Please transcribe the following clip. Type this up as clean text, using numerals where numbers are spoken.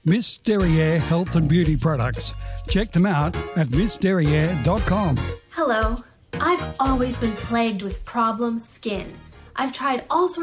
Miss Derriere Health and Beauty Products. Check them out at missderriere.com. Hello. I've always been plagued with problem skin. I've tried all sorts